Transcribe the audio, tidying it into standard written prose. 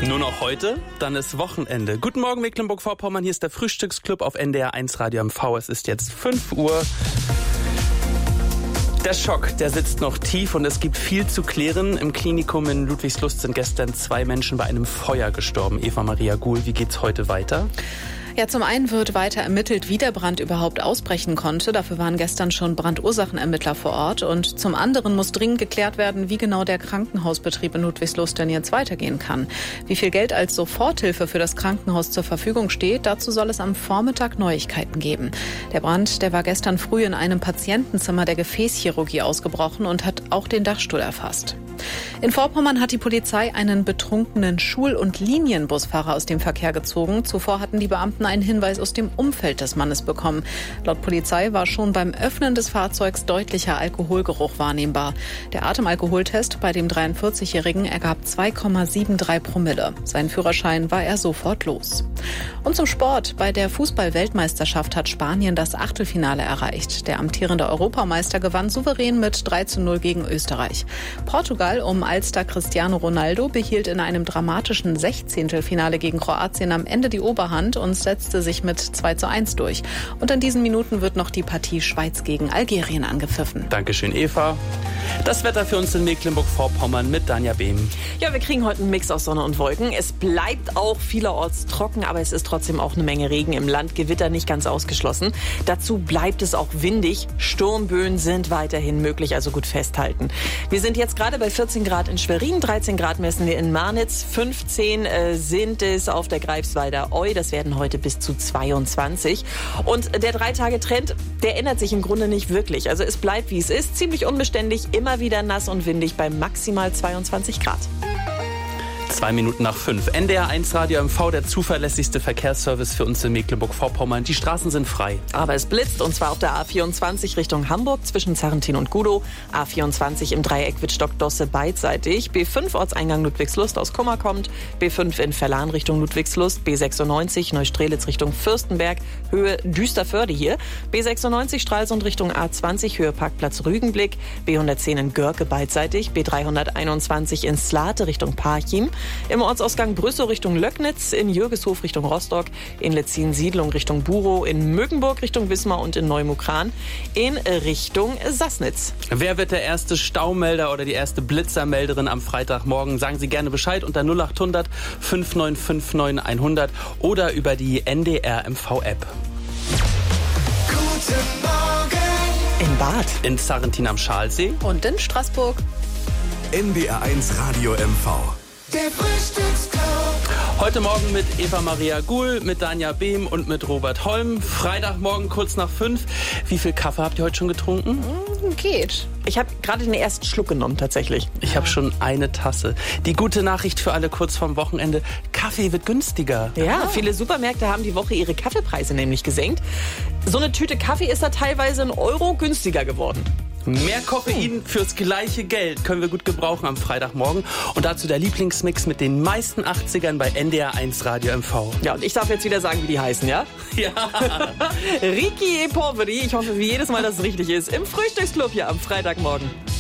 Nur noch heute, dann ist Wochenende. Guten Morgen Mecklenburg-Vorpommern, hier ist der Frühstücksclub auf NDR 1 Radio MV. Es ist jetzt 5 Uhr. Der Schock, der sitzt noch tief und es gibt viel zu klären. Im Klinikum in Ludwigslust sind gestern 2 Menschen bei einem Feuer gestorben. Eva Maria Guhl, wie geht's heute weiter? Ja, zum einen wird weiter ermittelt, wie der Brand überhaupt ausbrechen konnte. Dafür waren gestern schon Brandursachenermittler vor Ort. Und zum anderen muss dringend geklärt werden, wie genau der Krankenhausbetrieb in Ludwigslust denn jetzt weitergehen kann. Wie viel Geld als Soforthilfe für das Krankenhaus zur Verfügung steht, dazu soll es am Vormittag Neuigkeiten geben. Der Brand, der war gestern früh in einem Patientenzimmer der Gefäßchirurgie ausgebrochen und hat auch den Dachstuhl erfasst. In Vorpommern hat die Polizei einen betrunkenen Schul- und Linienbusfahrer aus dem Verkehr gezogen. Zuvor hatten die Beamten einen Hinweis aus dem Umfeld des Mannes bekommen. Laut Polizei war schon beim Öffnen des Fahrzeugs deutlicher Alkoholgeruch wahrnehmbar. Der Atemalkoholtest bei dem 43-Jährigen ergab 2,73 Promille. Seinen Führerschein war er sofort los. Und zum Sport. Bei der Fußball-Weltmeisterschaft hat Spanien das Achtelfinale erreicht. Der amtierende Europameister gewann souverän mit 3:0 gegen Österreich. Portugal um Allstar Cristiano Ronaldo behielt in einem dramatischen 16. gegen Kroatien am Ende die Oberhand und setzte sich mit 2:1 durch. Und in diesen Minuten wird noch die Partie Schweiz gegen Algerien angepfiffen. Dankeschön, Eva. Das Wetter für uns in Mecklenburg-Vorpommern mit Danja Behm. Ja, wir kriegen heute einen Mix aus Sonne und Wolken. Es bleibt auch vielerorts trocken, aber es ist trotzdem auch eine Menge Regen im Land. Gewitter nicht ganz ausgeschlossen. Dazu bleibt es auch windig. Sturmböen sind weiterhin möglich, also gut festhalten. Wir sind jetzt gerade bei 14 Grad in Schwerin, 13 Grad messen wir in Marnitz, 15 sind es auf der Greifswalder Eu. Das werden heute bis zu 22. Und der 3-Tage-Trend, der ändert sich im Grunde nicht wirklich. Also es bleibt, wie es ist, ziemlich unbeständig, immer wieder nass und windig bei maximal 22 Grad. 2 Minuten nach 5. NDR 1 Radio MV, der zuverlässigste Verkehrsservice für uns in Mecklenburg-Vorpommern. Die Straßen sind frei. Aber es blitzt, und zwar auf der A24 Richtung Hamburg zwischen Zarrentin und Gudow. A24 im Dreieck Wittstock-Dosse beidseitig. B5 Ortseingang Ludwigslust aus Kummer kommt. B5 in Verlan Richtung Ludwigslust. B96 Neustrelitz Richtung Fürstenberg. Höhe Düsterförde hier. B96 Stralsund Richtung A20 Höhe Parkplatz Rügenblick. B110 in Görke beidseitig. B321 in Slate Richtung Parchim. Im Ortsausgang Brüssow Richtung Löcknitz, in Jürgeshof Richtung Rostock, in Letzin-Siedlung Richtung Burow, in Mögenburg Richtung Wismar und in Neumukran in Richtung Sassnitz. Wer wird der erste Staumelder oder die erste Blitzermelderin am Freitagmorgen? Sagen Sie gerne Bescheid unter 0800 5959 100 oder über die NDR MV-App. Guten Morgen! In Bad. In Zarrentin am Schalsee. Und in Straßburg. NDR 1 Radio MV. Der Frühstücksclub. Heute Morgen mit Eva Maria Guhl, mit Danja Behm und mit Robert Holm. Freitagmorgen kurz nach 5. Wie viel Kaffee habt ihr heute schon getrunken? Geht. Ich habe gerade den ersten Schluck genommen, tatsächlich. Ich habe schon eine Tasse. Die gute Nachricht für alle kurz vorm Wochenende: Kaffee wird günstiger. Ja, viele Supermärkte haben die Woche ihre Kaffeepreise nämlich gesenkt. So eine Tüte Kaffee ist da teilweise €1 günstiger geworden. Mehr Koffein fürs gleiche Geld können wir gut gebrauchen am Freitagmorgen. Und dazu der Lieblingsmix mit den meisten 80ern bei NDR 1 Radio MV. Ja, und ich darf jetzt wieder sagen, wie die heißen, ja? Ja. Ricky e Poveri, ich hoffe wie jedes Mal, dass es richtig ist, im Frühstücksclub hier am Freitagmorgen.